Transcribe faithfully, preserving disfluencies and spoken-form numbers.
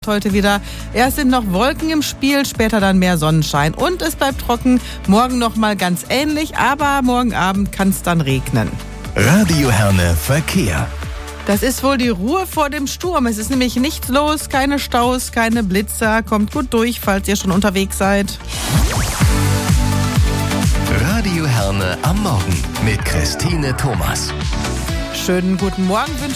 Heute wieder. Erst sind noch Wolken im Spiel, später dann mehr Sonnenschein. Und es bleibt trocken. Morgen noch mal ganz ähnlich, aber morgen Abend kann es dann regnen. Radio Herne Verkehr. Das ist wohl die Ruhe vor dem Sturm. Es ist nämlich nichts los, keine Staus, keine Blitzer. Kommt gut durch, falls ihr schon unterwegs seid. Radio Herne am Morgen mit Christine Thomas. Schönen guten Morgen wünsche